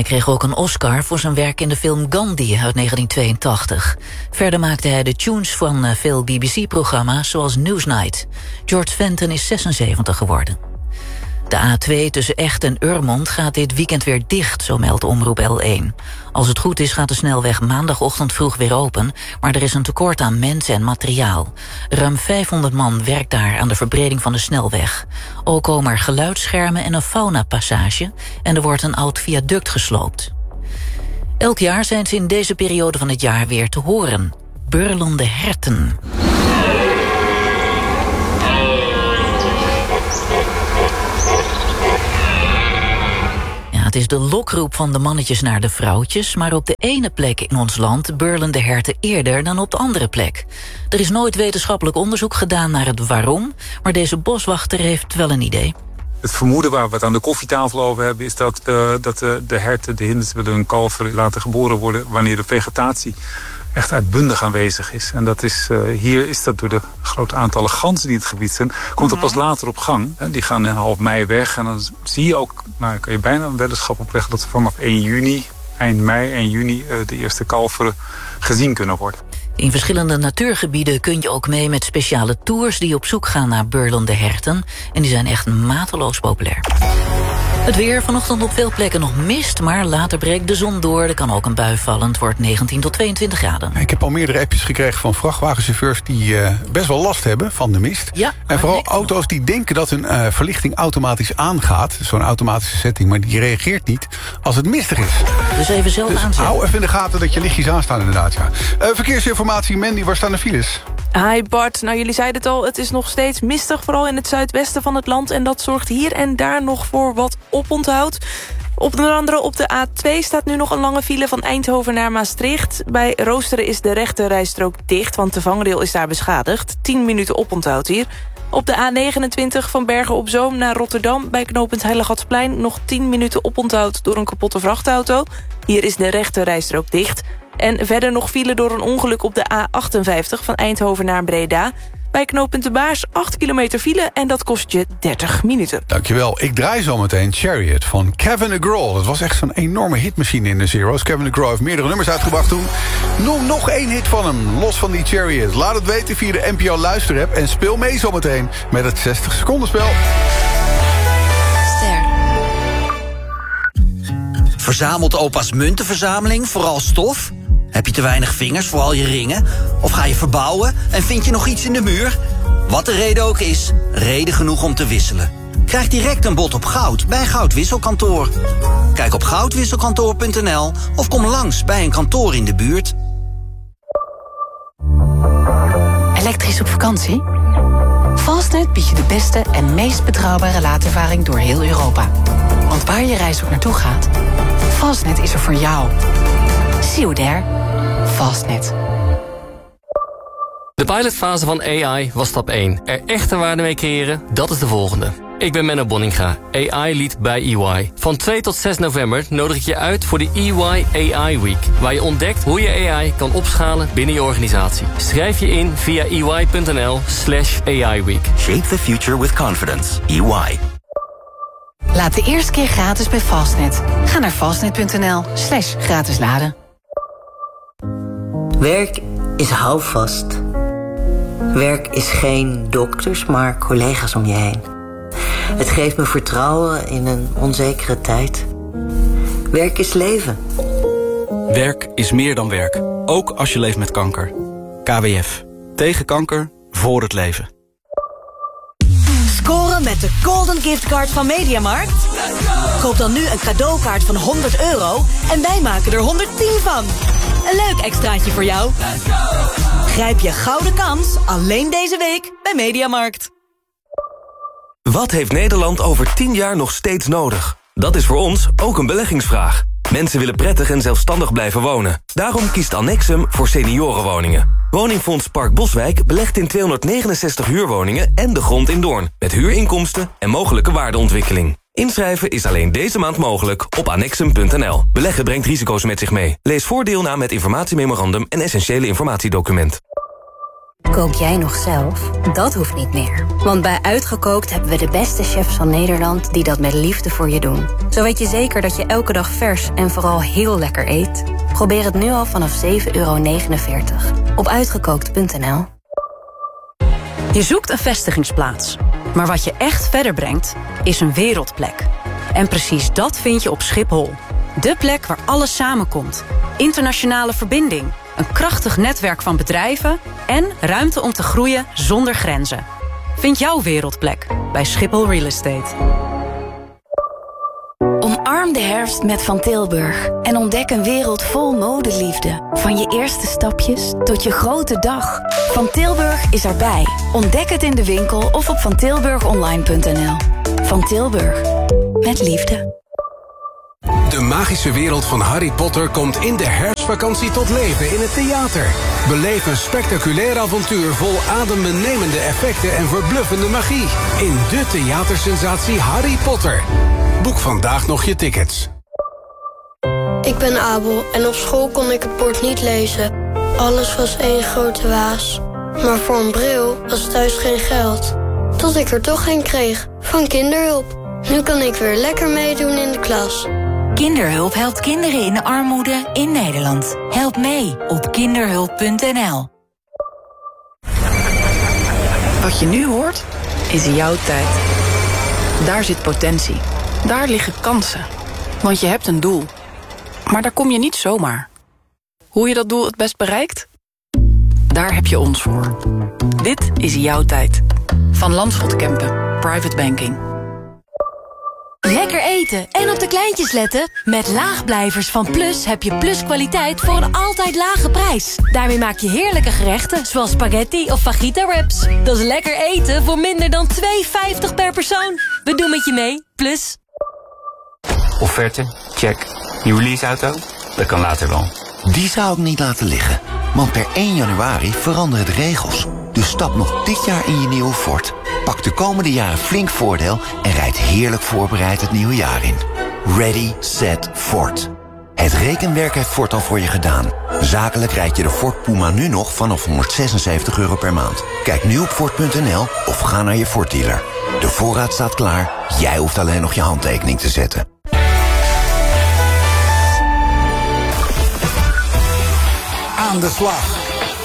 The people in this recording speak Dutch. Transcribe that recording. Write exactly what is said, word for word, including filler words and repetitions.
Hij kreeg ook een Oscar voor zijn werk in de film Gandhi uit negentien tweeëntachtig. Verder maakte hij de tunes van veel B B C-programma's zoals Newsnight. George Fenton is zesenzeventig geworden. De A twee tussen Echt en Urmond gaat dit weekend weer dicht, zo meldt Omroep L één. Als het goed is gaat de snelweg maandagochtend vroeg weer open, maar er is een tekort aan mensen en materiaal. Ruim vijfhonderd man werkt daar aan de verbreding van de snelweg. Ook komen er geluidsschermen en een faunapassage en er wordt een oud viaduct gesloopt. Elk jaar zijn ze in deze periode van het jaar weer te horen. Burlende herten. Het is de lokroep van de mannetjes naar de vrouwtjes, maar op de ene plek in ons land burlen de herten eerder dan op de andere plek. Er is nooit wetenschappelijk onderzoek gedaan naar het waarom, maar deze boswachter heeft wel een idee. Het vermoeden waar we het aan de koffietafel over hebben is dat, uh, dat de, de herten, de hinders, willen hun kalver laten geboren worden wanneer de vegetatie echt uitbundig aanwezig is. En dat is, uh, hier is dat door de grote aantallen ganzen die in het gebied zijn, komt dat pas later op gang. En die gaan in half mei weg en dan zie je ook, nou kan je bijna een weddenschap opleggen dat vanaf één juni, eind mei en juni uh, de eerste kalveren gezien kunnen worden. In verschillende natuurgebieden kun je ook mee met speciale tours die op zoek gaan naar burlende herten. En die zijn echt mateloos populair. Het weer, vanochtend op veel plekken nog mist, maar later breekt de zon door. Er kan ook een bui vallen. Het wordt negentien tot tweeëntwintig graden. Ik heb al meerdere appjes gekregen van vrachtwagenchauffeurs die uh, best wel last hebben van de mist. Ja, en vooral auto's die denken dat hun uh, verlichting automatisch aangaat. Zo'n automatische setting, maar die reageert niet als het mistig is. Dus even zelf dus aanzetten. Hou even in de gaten dat je lichtjes aanstaan inderdaad. Ja. Uh, verkeersinformatie, Mandy, waar staan de files? Hi Bart, nou jullie zeiden het al, het is nog steeds mistig, vooral in het zuidwesten van het land. En dat zorgt hier en daar nog voor wat oponthoud. Onder andere op de A twee staat nu nog een lange file van Eindhoven naar Maastricht. Bij Roosteren is de rechte rijstrook dicht, want de vangrail is daar beschadigd. tien minuten oponthoud hier. Op de A negenentwintig van Bergen op Zoom naar Rotterdam bij knooppunt Heiligatsplein nog tien minuten oponthoud door een kapotte vrachtauto. Hier is de rechte rijstrook dicht. En verder nog file door een ongeluk op de A achtenvijftig van Eindhoven naar Breda. Bij knooppunt De Baars acht kilometer file en dat kost je dertig minuten. Dankjewel. Ik draai zo meteen Chariot van Kevin DeGraw. Dat was echt zo'n enorme hitmachine in de Zero's. Kevin DeGraw heeft meerdere nummers uitgebracht toen. Noem nog één hit van hem, los van die Chariot. Laat het weten via de N P O luisterapp en speel mee zometeen met het zestig seconden spel. Ster. Verzamelt opa's muntenverzameling vooral stof? Heb je te weinig vingers voor al je ringen? Of ga je verbouwen en vind je nog iets in de muur? Wat de reden ook is, reden genoeg om te wisselen. Krijg direct een bod op goud bij Goudwisselkantoor. Kijk op goudwisselkantoor punt n l of kom langs bij een kantoor in de buurt. Elektrisch op vakantie? Fastnet biedt je de beste en meest betrouwbare laadervaring door heel Europa. Want waar je reis ook naartoe gaat, Fastnet is er voor jou. See you there. Fastnet. De pilotfase van A I was stap één. Er echte waarde mee creëren, dat is de volgende. Ik ben Menno Bonninga, A I-lead bij E Y. Van twee tot zes november nodig ik je uit voor de E Y A I Week, waar je ontdekt hoe je A I kan opschalen binnen je organisatie. Schrijf je in via e y punt n l slash A I Week. Shape the future with confidence. E Y. Laat de eerste keer gratis bij Fastnet. Ga naar fastnet punt n l slash gratis laden. Werk is houvast. Werk is geen dokters, maar collega's om je heen. Het geeft me vertrouwen in een onzekere tijd. Werk is leven. Werk is meer dan werk. Ook als je leeft met kanker. K W F. Tegen kanker, voor het leven. Scoren met de Golden Gift Card van Mediamarkt? Koop dan nu een cadeaukaart van honderd euro en wij maken er honderdtien van. Een leuk extraatje voor jou. Grijp je gouden kans alleen deze week bij Mediamarkt. Wat heeft Nederland over tien jaar nog steeds nodig? Dat is voor ons ook een beleggingsvraag. Mensen willen prettig en zelfstandig blijven wonen. Daarom kiest Annexum voor seniorenwoningen. Woningfonds Park Boswijk belegt in tweehonderdnegenenzestig huurwoningen en de grond in Doorn. Met huurinkomsten en mogelijke waardeontwikkeling. Inschrijven is alleen deze maand mogelijk op annexum punt n l. Beleggen brengt risico's met zich mee. Lees voor deelname met informatiememorandum en essentiële informatiedocument. Kook jij nog zelf? Dat hoeft niet meer. Want bij Uitgekookt hebben we de beste chefs van Nederland die dat met liefde voor je doen. Zo weet je zeker dat je elke dag vers en vooral heel lekker eet. Probeer het nu al vanaf zeven euro negenenveertig op uitgekookt punt n l. Je zoekt een vestigingsplaats. Maar wat je echt verder brengt, is een wereldplek. En precies dat vind je op Schiphol. De plek waar alles samenkomt. Internationale verbinding, een krachtig netwerk van bedrijven en ruimte om te groeien zonder grenzen. Vind jouw wereldplek bij Schiphol Real Estate. Omarm de herfst met Van Tilburg en ontdek een wereld vol modeliefde. Van je eerste stapjes tot je grote dag. Van Tilburg is erbij. Ontdek het in de winkel of op van tilburg online punt n l. Van Tilburg, met liefde. De magische wereld van Harry Potter komt in de herfstvakantie tot leven in het theater. Beleef een spectaculair avontuur vol adembenemende effecten en verbluffende magie. In de theatersensatie Harry Potter. Boek vandaag nog je tickets. Ik ben Abel en op school kon ik het bord niet lezen. Alles was één grote waas. Maar voor een bril was thuis geen geld. Tot ik er toch een kreeg, van Kinderhulp. Nu kan ik weer lekker meedoen in de klas. Kinderhulp helpt kinderen in armoede in Nederland. Help mee op kinderhulp punt n l. Wat je nu hoort, is jouw tijd. Daar zit potentie. Daar liggen kansen. Want je hebt een doel. Maar daar kom je niet zomaar. Hoe je dat doel het best bereikt? Daar heb je ons voor. Dit is jouw tijd. Van Landschot Kempen. Private Banking. Lekker eten en op de kleintjes letten? Met Laagblijvers van Plus heb je Plus kwaliteit voor een altijd lage prijs. Daarmee maak je heerlijke gerechten zoals spaghetti of fajita wraps. Dat is lekker eten voor minder dan twee vijftig per persoon. We doen met je mee, Plus. Offerte? Check. Nieuwe leaseauto? Dat kan later wel. Die zou ik niet laten liggen. Want per één januari veranderen de regels. Dus stap nog dit jaar in je nieuwe Ford. Pak de komende jaren flink voordeel en rijd heerlijk voorbereid het nieuwe jaar in. Ready, set, Ford. Het rekenwerk heeft Ford al voor je gedaan. Zakelijk rijd je de Ford Puma nu nog vanaf honderdzesenzeventig euro per maand. Kijk nu op Ford punt n l of ga naar je Ford dealer. De voorraad staat klaar, jij hoeft alleen nog je handtekening te zetten. Aan de slag.